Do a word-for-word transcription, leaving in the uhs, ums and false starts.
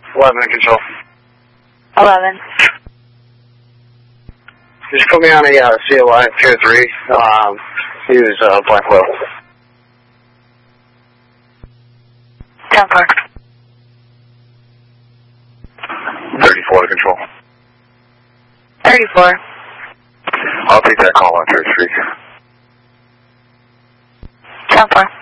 eleven in control. eleven. Just put me on a uh, C O I tier three. Um, use uh, Black Whale. ten four. thirty-four to control. thirty-four. I'll take that call on tier three. ten four.